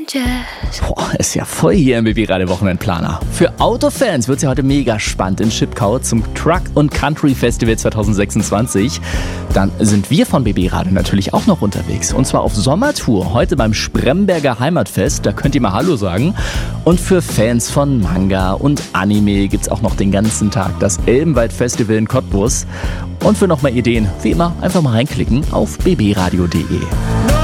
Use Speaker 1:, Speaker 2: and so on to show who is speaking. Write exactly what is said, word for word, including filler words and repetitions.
Speaker 1: Jazz.
Speaker 2: Boah, ist ja voll hier im B B Radio Wochenendplaner. Für Autofans wird es ja heute mega spannend in Schipkau zum Truck und Country Festival zwanzig sechsundzwanzig. Dann sind wir von B B Radio natürlich auch noch unterwegs. Und zwar auf Sommertour, heute beim Spremberger Heimatfest. Da könnt ihr mal Hallo sagen. Und für Fans von Manga und Anime gibt es auch noch den ganzen Tag das Elbenwald Festival in Cottbus. Und für noch mehr Ideen, wie immer, einfach mal reinklicken auf b b radio punkt d e.